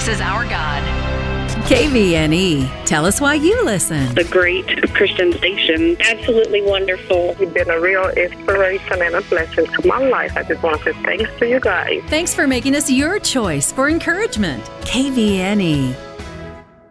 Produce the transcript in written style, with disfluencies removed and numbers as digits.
This is our God. KVNE. Tell us why you listen. A great Christian station. Absolutely wonderful. You've been a real inspiration and a blessing to my life. I just want to say thanks to you guys. Thanks for making us your choice for encouragement. KVNE.